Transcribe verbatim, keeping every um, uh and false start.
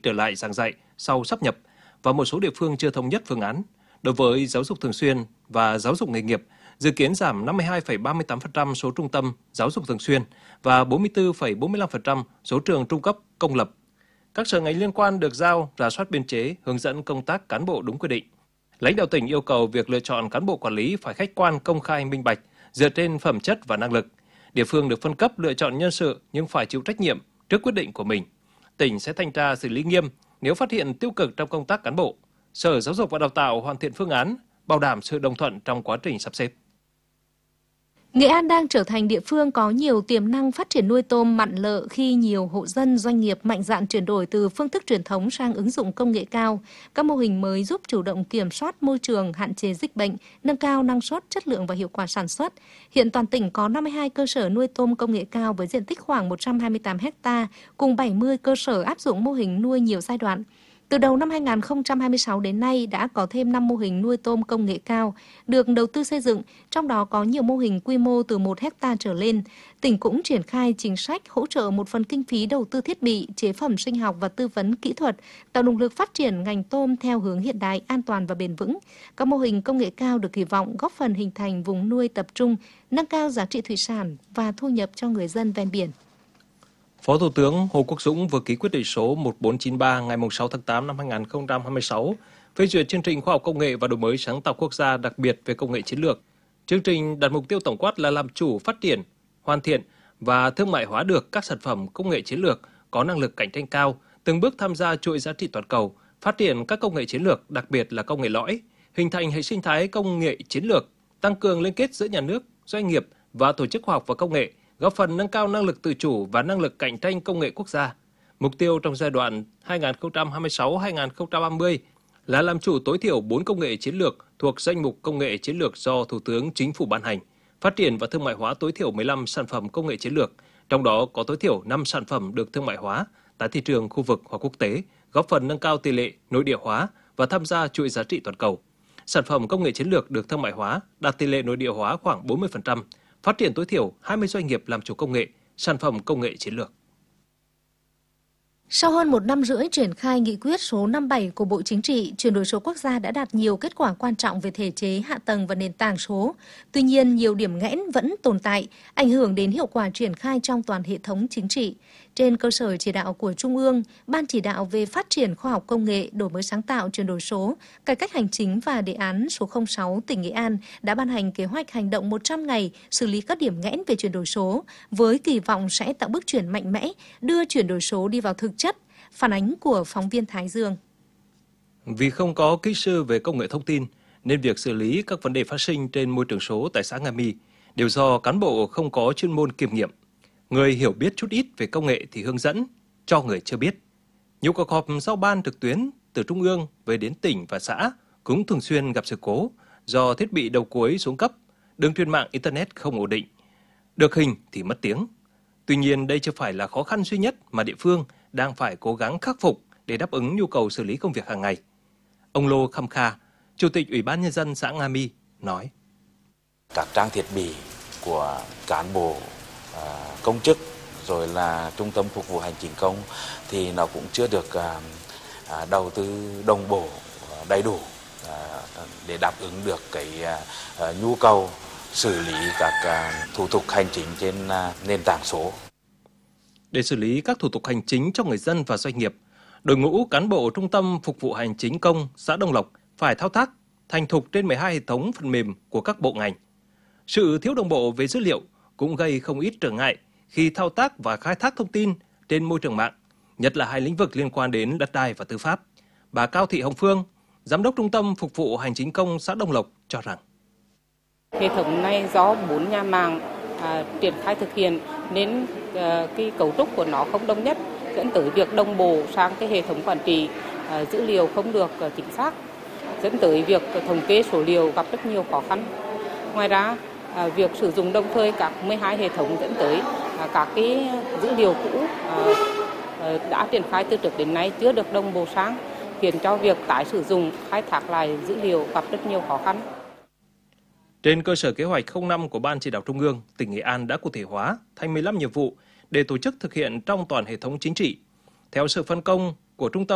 trở lại giảng dạy sau sáp nhập và một số địa phương chưa thống nhất phương án. Đối với giáo dục thường xuyên và giáo dục nghề nghiệp, dự kiến giảm năm mươi hai phẩy ba mươi tám phần trăm số trung tâm giáo dục thường xuyên và bốn mươi tư phẩy bốn mươi lăm phần trăm số trường trung cấp công lập. Các sở ngành liên quan được giao rà soát biên chế, hướng dẫn công tác cán bộ đúng quy định. Lãnh đạo tỉnh yêu cầu việc lựa chọn cán bộ quản lý phải khách quan, công khai, minh bạch, dựa trên phẩm chất và năng lực. Địa phương được phân cấp lựa chọn nhân sự nhưng phải chịu trách nhiệm trước quyết định của mình. Tỉnh sẽ thanh tra xử lý nghiêm nếu phát hiện tiêu cực trong công tác cán bộ. Sở Giáo dục và Đào tạo hoàn thiện phương án, bảo đảm sự đồng thuận trong quá trình sắp xếp. Nghệ An đang trở thành địa phương có nhiều tiềm năng phát triển nuôi tôm mặn lợ khi nhiều hộ dân doanh nghiệp mạnh dạn chuyển đổi từ phương thức truyền thống sang ứng dụng công nghệ cao. Các mô hình mới giúp chủ động kiểm soát môi trường, hạn chế dịch bệnh, nâng cao năng suất, chất lượng và hiệu quả sản xuất. Hiện toàn tỉnh có năm mươi hai cơ sở nuôi tôm công nghệ cao với diện tích khoảng một trăm hai mươi tám héc ta, cùng bảy mươi cơ sở áp dụng mô hình nuôi nhiều giai đoạn. Từ đầu năm hai nghìn không trăm hai mươi sáu đến nay đã có thêm năm mô hình nuôi tôm công nghệ cao được đầu tư xây dựng, trong đó có nhiều mô hình quy mô từ một héc ta trở lên. Tỉnh cũng triển khai chính sách hỗ trợ một phần kinh phí đầu tư thiết bị, chế phẩm sinh học và tư vấn kỹ thuật, tạo động lực phát triển ngành tôm theo hướng hiện đại, an toàn và bền vững. Các mô hình công nghệ cao được kỳ vọng góp phần hình thành vùng nuôi tập trung, nâng cao giá trị thủy sản và thu nhập cho người dân ven biển. Phó Thủ tướng Hồ Quốc Dũng vừa ký quyết định số một bốn chín ba ngày sáu tháng tám năm hai nghìn không trăm hai mươi sáu phê duyệt chương trình khoa học công nghệ và đổi mới sáng tạo quốc gia đặc biệt về công nghệ chiến lược. Chương trình đặt mục tiêu tổng quát là làm chủ, phát triển, hoàn thiện và thương mại hóa được các sản phẩm công nghệ chiến lược có năng lực cạnh tranh cao, từng bước tham gia chuỗi giá trị toàn cầu, phát triển các công nghệ chiến lược, đặc biệt là công nghệ lõi, hình thành hệ sinh thái công nghệ chiến lược, tăng cường liên kết giữa nhà nước, doanh nghiệp và tổ chức khoa học và công nghệ, góp phần nâng cao năng lực tự chủ và năng lực cạnh tranh công nghệ quốc gia. Mục tiêu trong giai đoạn hai nghìn không trăm hai mươi sáu đến hai nghìn không trăm ba mươi là làm chủ tối thiểu bốn công nghệ chiến lược thuộc danh mục công nghệ chiến lược do Thủ tướng Chính phủ ban hành, phát triển và thương mại hóa tối thiểu mười lăm sản phẩm công nghệ chiến lược, trong đó có tối thiểu năm sản phẩm được thương mại hóa tại thị trường khu vực hoặc quốc tế, góp phần nâng cao tỷ lệ nội địa hóa và tham gia chuỗi giá trị toàn cầu. Sản phẩm công nghệ chiến lược được thương mại hóa đạt tỷ lệ nội địa hóa khoảng bốn mươi phần trăm, phát triển tối thiểu hai mươi doanh nghiệp làm chủ công nghệ, sản phẩm công nghệ chiến lược. Sau hơn một năm rưỡi triển khai nghị quyết số năm mươi bảy của Bộ Chính trị, chuyển đổi số quốc gia đã đạt nhiều kết quả quan trọng về thể chế, hạ tầng và nền tảng số. Tuy nhiên, nhiều điểm nghẽn vẫn tồn tại, ảnh hưởng đến hiệu quả triển khai trong toàn hệ thống chính trị. Trên cơ sở chỉ đạo của Trung ương, Ban chỉ đạo về phát triển khoa học công nghệ, đổi mới sáng tạo, chuyển đổi số, cải cách hành chính và đề án số không sáu tỉnh Nghệ An đã ban hành kế hoạch hành động một trăm ngày xử lý các điểm nghẽn về chuyển đổi số, với kỳ vọng sẽ tạo bước chuyển mạnh mẽ, đưa chuyển đổi số đi vào thực chất. Phản ánh của phóng viên Thái Dương. Vì không có kỹ sư về công nghệ thông tin, nên việc xử lý các vấn đề phát sinh trên môi trường số tại xã Nga My đều do cán bộ không có chuyên môn kiêm nghiệm. Người hiểu biết chút ít về công nghệ thì hướng dẫn, cho người chưa biết. Nhiều cuộc họp giao ban trực tuyến từ trung ương về đến tỉnh và xã cũng thường xuyên gặp sự cố do thiết bị đầu cuối xuống cấp, đường truyền mạng Internet không ổn định. Được hình thì mất tiếng. Tuy nhiên, đây chưa phải là khó khăn duy nhất mà địa phương đang phải cố gắng khắc phục để đáp ứng nhu cầu xử lý công việc hàng ngày. Ông Lô Khăm Kha, Chủ tịch Ủy ban Nhân dân xã Nga My, nói. Các trang thiết bị của cán bộ, công chức, rồi là trung tâm phục vụ hành chính công thì nó cũng chưa được đầu tư đồng bộ, đầy đủ để đáp ứng được cái nhu cầu xử lý các thủ tục hành chính trên nền tảng số. Để xử lý các thủ tục hành chính cho người dân và doanh nghiệp, đội ngũ cán bộ Trung tâm Phục vụ Hành chính công xã Đông Lộc phải thao tác thành thục trên mười hai hệ thống phần mềm của các bộ ngành. Sự thiếu đồng bộ về dữ liệu cũng gây không ít trở ngại khi thao tác và khai thác thông tin trên môi trường mạng, nhất là hai lĩnh vực liên quan đến đất đai và tư pháp. Bà Cao Thị Hồng Phương, Giám đốc Trung tâm Phục vụ Hành chính công xã Đông Lộc cho rằng hệ thống này do bốn nhà mạng à, triển khai thực hiện nên à, cái cấu trúc của nó không đồng nhất, dẫn tới việc đồng bộ sang cái hệ thống quản trị à, dữ liệu không được à, chính xác, dẫn tới việc thống kê số liệu gặp rất nhiều khó khăn. Ngoài ra, à, việc sử dụng đồng thời các mười hai hệ thống dẫn tới à, các cái dữ liệu cũ à, à, đã triển khai từ trước đến nay chưa được đồng bộ sang, khiến cho việc tái sử dụng, khai thác lại dữ liệu gặp rất nhiều khó khăn. Trên cơ sở kế hoạch không năm của Ban Chỉ đạo Trung ương, tỉnh Nghệ An đã cụ thể hóa thành mười lăm nhiệm vụ để tổ chức thực hiện trong toàn hệ thống chính trị. Theo sự phân công của Trung tâm